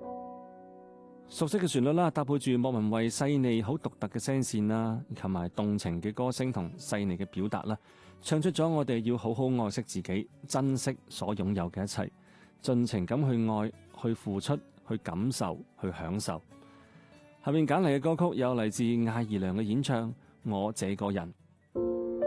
熟悉嘅旋律啦，搭配住莫文蔚細膩好獨特嘅聲線啦，同埋動情嘅歌聲同細膩嘅表達啦，唱出咗我哋要好好愛惜自己，珍惜所擁有嘅一切，盡情咁去愛，去付出，去感受，去享受。下面揀嚟嘅歌曲有嚟自艾怡良嘅演唱《我這個人》。